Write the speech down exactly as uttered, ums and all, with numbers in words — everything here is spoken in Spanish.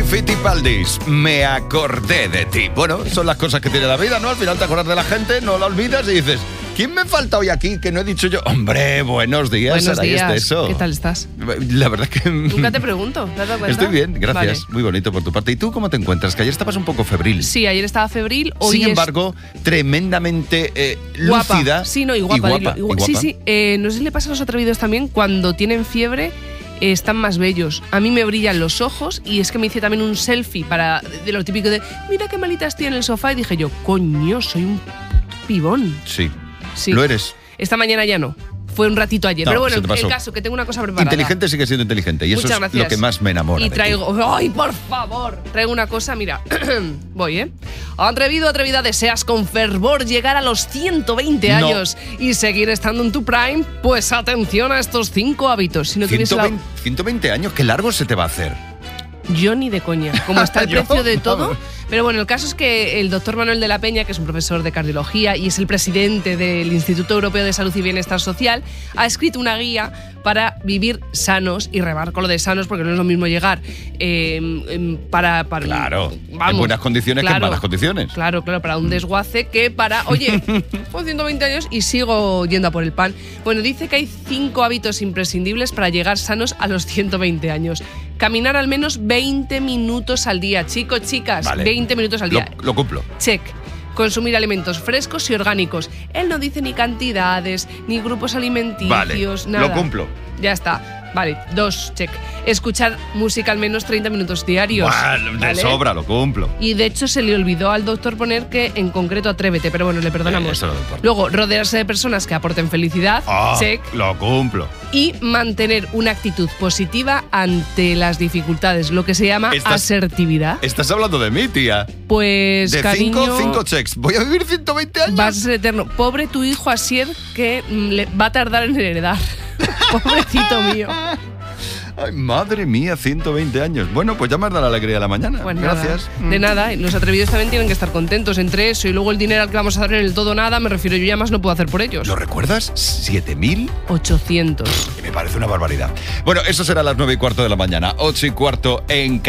Fittipaldis, me acordé de ti. Bueno, son las cosas que tiene la vida, ¿no? Al final te acuerdas de la gente, no la olvidas y dices, ¿quién me falta hoy aquí que no he dicho yo? Hombre, buenos días, Buenos Saray días. Esteso. ¿Qué tal estás? La verdad es que... Nunca te pregunto, ¿te has dado cuenta? Estoy bien, gracias. Vale. Muy bonito por tu parte. ¿Y tú cómo te encuentras? Que ayer estabas un poco febril. Sí, ayer estaba febril, hoy Sin es embargo, tremendamente eh, guapa. lúcida. Sí, no, y guapa. Y dilo, guapa, y gua- y Sí, guapa. sí. Eh, no sé si le pasa a los atrevidos también, cuando tienen fiebre eh, están más bellos. A mí me brillan los ojos y es que me hice también un selfie para de lo típico de mira qué malita estoy en el sofá y dije yo, coño, soy un pibón. Sí, Sí. lo eres. Esta mañana ya no. Fue un ratito ayer. No, Pero bueno, se te pasó. el caso, que tengo una cosa preparada. Inteligente sigue siendo inteligente y Muchas eso es gracias. lo que más me enamora. Y de traigo... ti. ¡Ay, por favor! Traigo una cosa, mira. Voy, ¿eh? Atrevido, atrevida, deseas con fervor llegar a los ciento veinte No. años y seguir estando en tu prime. Pues atención a estos cinco hábitos. Si no tuviese la... ciento veinte, ciento veinte años, qué largo se te va a hacer. Yo ni de coña, como está el Yo, precio de todo. vamos. Pero bueno, el caso es que el doctor Manuel de la Peña, que es un profesor de cardiología y es el presidente del Instituto Europeo de Salud y Bienestar Social, ha escrito una guía para vivir sanos, y remarco lo de sanos porque no es lo mismo llegar eh, em, para, para... Claro, vamos, en buenas condiciones que en claro, malas condiciones. Claro, claro, para un desguace que para, oye, con ciento veinte años y sigo yendo a por el pan. Bueno, dice que hay cinco hábitos imprescindibles para llegar sanos a los ciento veinte años. Caminar al menos veinte minutos al día. Chicos, chicas, Vale. veinte minutos al día. Lo, lo cumplo. Check. Consumir alimentos frescos y orgánicos. Él no dice ni cantidades, ni grupos alimenticios, Vale, nada. lo cumplo. Ya está. Vale, dos, check. Escuchar música al menos treinta minutos diarios. Buah, de ¿vale? sobra, lo cumplo. Y de hecho se le olvidó al doctor poner que en concreto atrévete, pero bueno, le perdonamos. Eh, eso no me importa. Luego, rodearse de personas que aporten felicidad. Ah, Check. lo cumplo. Y mantener una actitud positiva ante las dificultades, lo que se llama Estás- asertividad. Estás hablando de mí, tía. Pues, De cariño, cinco, cinco checks. ¿Voy a vivir ciento veinte años? vas a ser eterno. Pobre tu hijo Asier, que mm, le va a tardar en heredar. Pobrecito mío. Ay, madre mía, ciento veinte años. Bueno, pues ya me has dado la alegría de la mañana. Pues nada, Gracias. de nada. Los atrevidos también tienen que estar contentos entre eso y luego el dinero al que vamos a dar en el todo nada, me refiero, yo ya más no puedo hacer por ellos. ¿Lo recuerdas? ¿siete mil? ochocientos. Que me parece una barbaridad. Bueno, eso será a las nueve y cuarto de la mañana. ocho y cuarto en